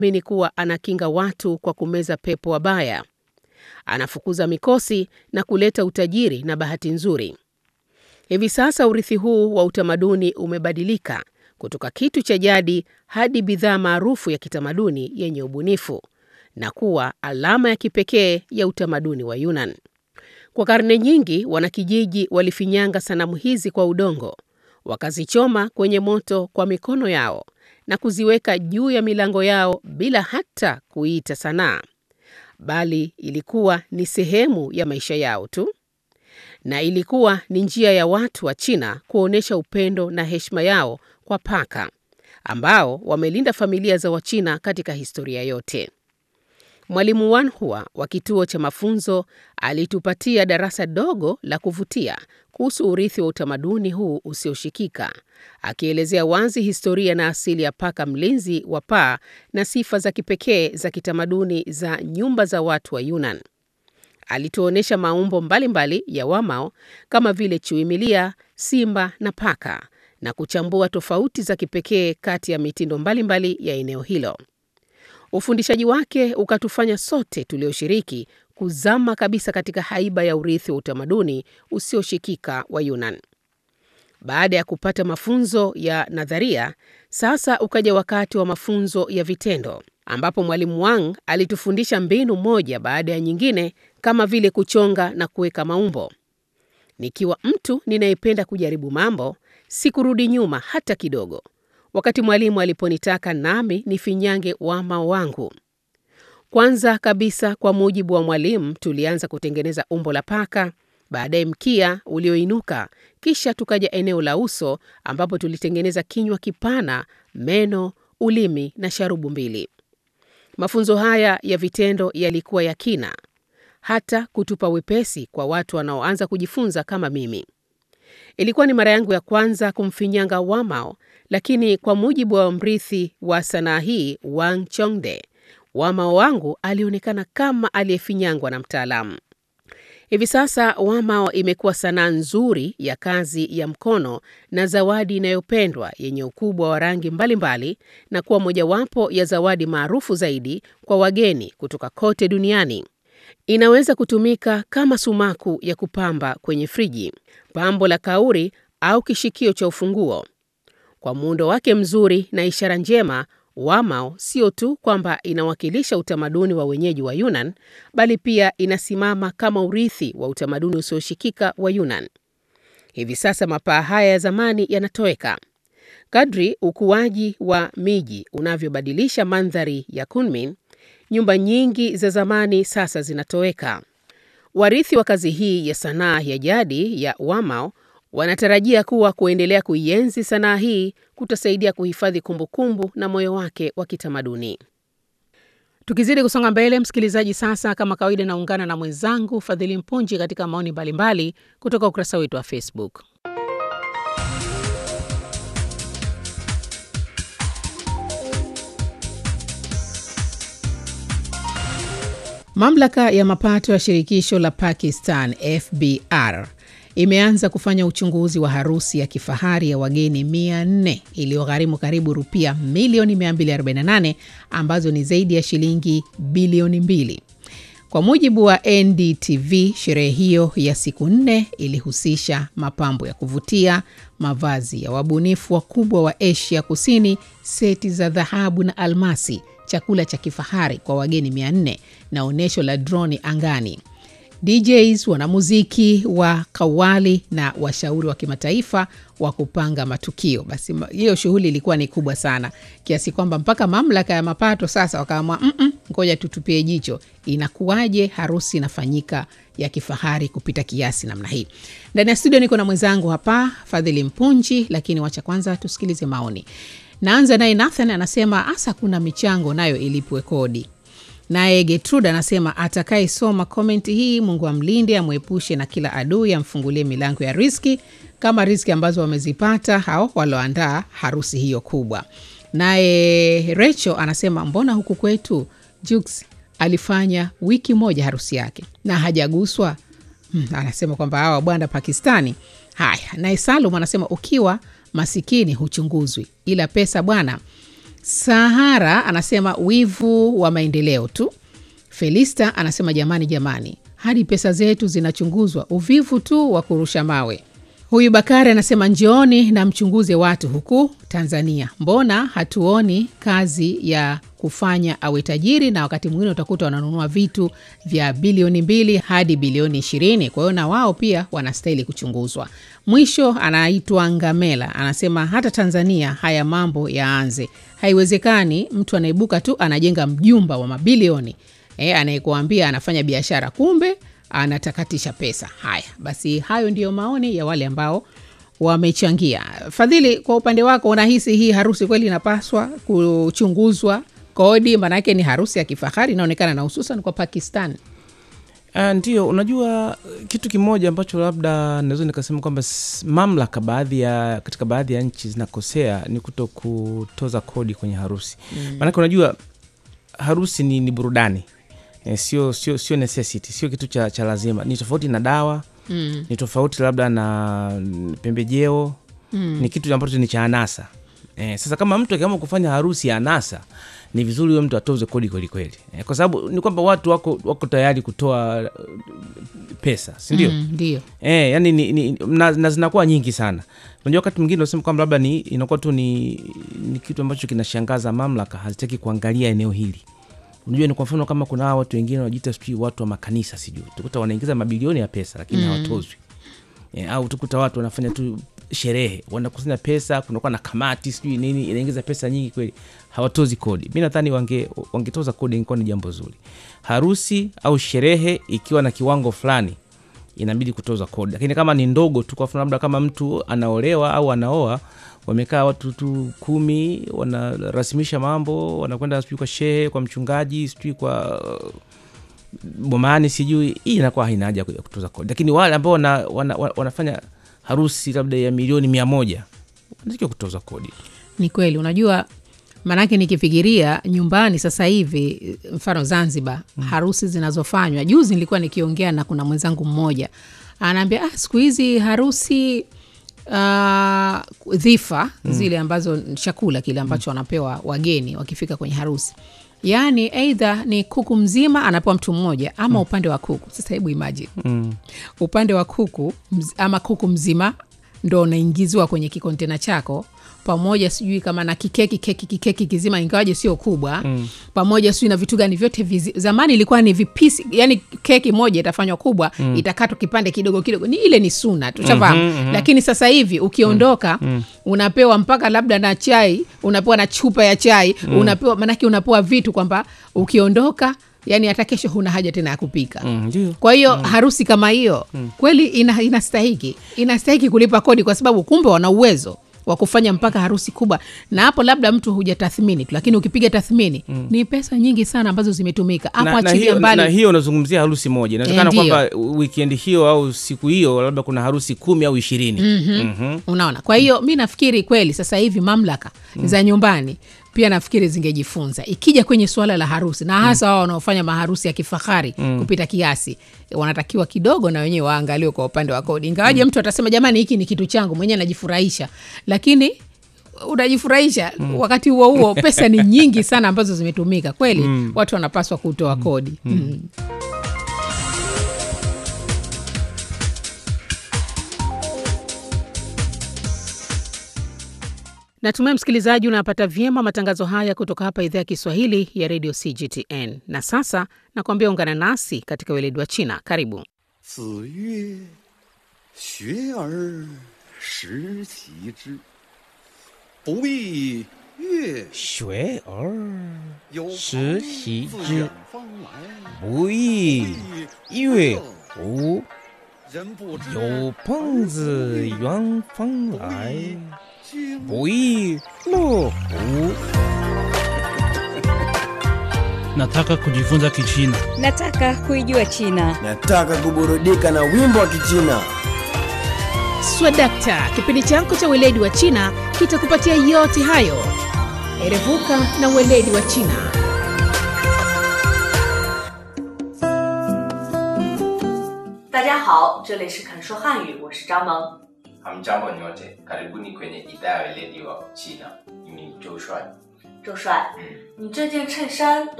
Mimi kuwa anakinga watu kwa kumeza pepo wabaya. Anafukuza mikosi na kuleta utajiri na bahati nzuri. Hivi sasa urithi huu wa utamaduni umebadilika kutoka kitu cha jadi hadi bidhaa maarufu ya kitamaduni yenye ubunifu na kuwa alama ya kipekee ya utamaduni wa Yunnan. Kwa karne nyingi, wanakijiji walifinyanga sanamu hizi kwa udongo, wakazichoma kwenye moto kwa mikono yao na kuziweka juu ya milango yao bila hata kuita sanaa, bali ilikuwa ni sehemu ya maisha yao tu. Na ilikuwa ni njia ya watu wa China kuonesha upendo na heshima yao kwa paka, ambao wamelinda familia za Wachina katika historia yote. Mwalimu Wanhua wa kituo cha mafunzo alitupatia darasa dogo la kuvutia kuhusu urithi wa utamaduni huu usioshikika, akielezea wazi historia na asili ya paka mlinzi wa paa na sifa za kipekee za kitamaduni za nyumba za watu wa Yunnan. Alituonesha maumbo mbalimbali ya Wamao kama vile chui milia, simba na paka, na kuchambua tofauti za kipekee kati ya mitindo mbalimbali ya eneo hilo. Ufundishaji wake ukatufanya sote tulioshiriki kuzama kabisa katika haiba ya urithi wa utamaduni usioshikika wa Yunnan. Baada ya kupata mafunzo ya nadharia, sasa ukaja wakati wa mafunzo ya vitendo, ambapo mwalimu Wang alitufundisha mbinu moja baada ya nyingine kama vile kuchonga na kuweka maumbo. Nikiwa mtu ninayependa kujaribu mambo, sikurudi nyuma hata kidogo. Wakati mwalimu aliponitaka nami nifinyange Wamao wangu. Kwanza kabisa, kwa mujibu wa mwalimu, tulianza kutengeneza umbo la paka, baadaye mkia ulioinuka, kisha tukaja eneo la uso ambapo tulitengeneza kinywa kipana, meno, ulimi na sharubu mbili. Mafunzo haya ya vitendo yalikuwa ya kina, hata kutupa wepesi kwa watu wanaoanza kujifunza kama mimi. Ilikuwa ni mara yangu ya kwanza kumfinyanga Wamao, lakini kwa mujibu wa mrithi wa sanaa hii, Wang Chongde, Wamao wangu alionekana kama aliyefinyangwa na mtaalamu. Hivi sasa Wamao imekuwa sanaa nzuri ya kazi ya mkono na zawadi inayopendwa yenye ukubwa wa rangi mbalimbali, na kuwa mojawapo ya zawadi maarufu zaidi kwa wageni kutoka kote duniani. Inaweza kutumika kama sumaku ya kupamba kwenye friji, pambo la kauri au kishikio cha ufunguo. Kwa muundo wake mzuri na ishara njema, Wamao sio tu kwamba inawakilisha utamaduni wa wenyeji wa Yunnan, bali pia inasimama kama urithi wa utamaduni usioshikika wa Yunnan. Hivi sasa mapaa haya ya zamani yanatoweka. Kadri ukuaji wa miji unavyobadilisha mandhari ya Kunming, nyumba nyingi za zamani sasa zinatoweka. Warithi wa kazi hii ya sanaa ya jadi ya Wamao wanatarajia kuwa kuendelea kuienzi sanaa hii kutasaidia kuhifadhi kumbukumbu na moyo wake wa kitamaduni. Tukizidi kusonga mbele, msikilizaji, sasa kama kawaida naungana na mwenzangu Fadhili Mpunji katika maoni mbalimbali kutoka ukurasa wetu wa Facebook. Mamlaka ya mapato ya shirikisho la Pakistan FBR imeanza kufanya uchunguzi wa harusi ya kifahari ya wageni 400 iliyogharimu karibu rupia milioni 248 ambazo ni zaidi ya shilingi bilioni 2. Kwa mujibu wa NDTV, sherehe hiyo ya siku 4 ilihusisha mapambo ya kuvutia, mavazi ya wabunifu wakubwa wa Asia Kusini, seti za dhahabu na almasi, chakula cha kifahari kwa wageni 400 na onyesho la droni angani. DJs, wanamuziki wa kawali na washauri wa kimataifa wa kupanga matukio. Basi hiyo shughuli ilikuwa ni kubwa sana, kiasi kwamba mpaka mamlaka ya mapato sasa wakaamua ngoja tutupie jicho inakuwaje harusi inafanyika ya kifahari kupita kiasi namna hii. Ndani ya studio niko na mwenzangu hapa Fadhili Mpunji, lakini wacha kwanza tusikilize maoni. Naanza naye Nathan, anasema asa kuna michango nayo ilipwe kodi. Naye Gertrude anasema atakaye soma comment hii Mungu amlinde, amwepushe na kila adui, amfungulie milango ya riziki kama riziki ambazo wamezipata hao walioandaa harusi hiyo kubwa. Naye Rachel anasema mbona huku kwetu Jux alifanya wiki moja harusi yake na hajaguswa. Anasema kwamba hawa bwana Pakistani. Haya, naye Salum anasema ukiwa masikini huchunguzwi, ila pesa bwana Sahara anasema wivu wa maendeleo tu. Felista anasema jamani, hadi pesa zetu zinachunguzwa, uvivu tu wa kurusha mawe. Huyu Bakari anasema njooni na mchunguze watu huku Tanzania. Mbona hatuoni kazi ya kufanya awe tajiri, na wakati mwingine utakuta wananunua vitu vya bilioni 2 hadi bilioni 20. Kwa hiyo na wao pia wanastahili kuchunguzwa. Mwisho anaitwa Ngamela anasema hata Tanzania haya mambo yaanze. Haiwezekani mtu anaibuka tu anajenga mjumba wa mabilioni. Anayekuambia anafanya biashara kumbe anatakatisha pesa. Haya, basi hayo ndiyo maoni ya wale ambao wamechangia. Fadhili, kwa upande wako unahisi hii harusi kweli inapaswa kuchunguzwa kodi? Manake ni harusi ya kifahari inaonekana, na hususan kwa Pakistan. Ndio, unajua kitu kimoja ambacho labda naweza nikasema kwamba mamlaka katika baadhi ya nchi zinakosea ni kutokutoza kodi kwenye harusi. Manake unajua harusi ni burudani. Sio necessity, sio kitu cha lazima. Ni tofauti na dawa, ni tofauti labda na pembejeo, ni kitu ambacho ni cha anasa. Sasa kama mtu akiamua kufanya harusi ya anasa, ni vizuri huyo mtu atoze kodi kweli. Kwa sababu ni kwamba watu wako tayari kutoa pesa, si ndio? Ndio. Yani na zinakuwa nyingi sana. Unajua wakati mwingine unasema kwamba labda inakuwa tu ni kitu ambacho kinashangaza, mamlaka hazitaki kuangalia eneo hili. Unajua ni kwa mfano kama kuna watu wengine wanajiita sijui watu wa makanisa, sijui tukuta wanaingiza mabilioni ya pesa lakini hawatozwi. Au tukuta watu wanafanya tu sherehe, wanakusanya pesa, kunakuwa na kamati sijui nini, inaingiza pesa nyingi kweli, hawatozi kodi. Mimi nadhani wangetoza kodi ingekuwa ni jambo zuri. Harusi au sherehe ikiwa na kiwango fulani inabidi kutoza kodi. Lakini kama ni ndogo tu, kwa mfano labda kama mtu anaolewa au anaoa, wamekaa watu tu 10, wanarasimisha mambo, wanakwenda sijui kwa shehe, kwa mchungaji, sijui kwa bomani, sijui, hii inakuwa haina haja ya kutoza kodi. Lakini wale ambao wanafanya harusi labda ya milioni 100 wanatakiwa kutoza kodi. Ni kweli. Unajua manake nikifikiria nyumbani sasa hivi, mfano Zanzibar, harusi zinazofanywa, juzi nilikuwa nikiongea na kuna mwenzangu mmoja anaambia siku hizi harusi dhifa zile ambazo chakula kile ambacho wanapewa wageni wakifika kwenye harusi, yani either ni kuku mzima anapewa mtu mmoja ama upande wa kuku. Sasa hebu imagine upande wa kuku ama kuku mzima ndo unaingizwa kwenye kikontena chako pamoja, sijui kama na keki kizima, ingawaje sio kubwa, pamoja sijui na vitu gani vyote zamani ilikuwa ni vipisi, yani keki moja itafanywa kubwa, itakatwa kipande kidogo. Ni ile ni sunna tuchafahamu. Lakini sasa hivi ukiondoka unapewa mpaka labda na chai, unapewa na chupa ya chai, unapewa, manake unapewa vitu kwamba ukiondoka yani hata kesho huna haja tena ya kupika. Kwa hiyo harusi kama hiyo kweli inastahiki kulipa kodi, kwa sababu kumbe wana uwezo wa kufanya mpaka harusi kubwa. Na hapo labda mtu hujatathmini tu, lakini ukipiga tathmini ni pesa nyingi sana ambazo zimetumika. Hapo achilia mbali. Na hiyo unazungumzia harusi moja. Inawezekana kwamba weekend hiyo au siku hiyo labda kuna harusi 10 au 20. Unaona? Kwa hiyo mimi nafikiri kweli sasa hivi mamlaka za nyumbani pia nafikiri zingejifunza ikija kwenye swala la harusi, na hasa wao wanaofanya maharusi ya kifahari kupita kiasi, wanatakiwa kidogo na wenyewe waangaliwe kwa upande wa kodi. Ingawaje mtu atasema jamani hiki ni kitu changu mwenyewe najifurahisha, lakini unajifurahisha wakati huo pesa ni nyingi sana ambazo zimetumika. Kweli watu wanapaswa kutoa kodi. Natumai msikilizaji unapata vyema matangazo haya kutoka hapa idhaa ya Kiswahili ya Radio CGTN. Na sasa nakwambia ungana nasi katika weledi wa China. Karibu. 子曰学而时齐之，不亦乐学而有时齐朋自之远方来， 不亦乐乎人不知有朋自远方来君不亦乐乎 Nataka kujifunza Kichina. Nataka kuijua China. Nataka kuburudika na wimbo wa Kichina. Swadakta, kipindi chako cha weledi wa China kitakupatia yote hayo. Erevuka na weledi wa China. 大家好，这里是肯说汉语，我是张萌。 Hamjambo nyote, karibuni kwenye idhaa ya weledi wa China. Mimi ni Joshua. 周帅，你这件衬衫